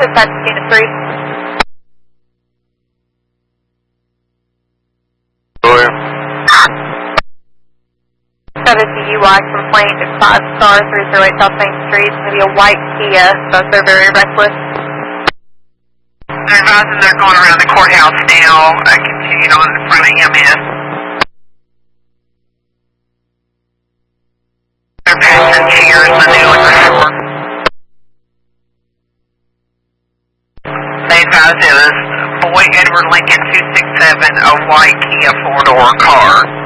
dispatch unit 3. Lawyer. 7 DUI complaint is 5 Star 308 South Main Street. It's going to be a white Kia, so they're very reckless. They're advising they're going around the courthouse now. Continue on in front of EMS. They're passing cheers on the liquor store. They advise it was boy Edward Lincoln 267, a white Kia 4-door car.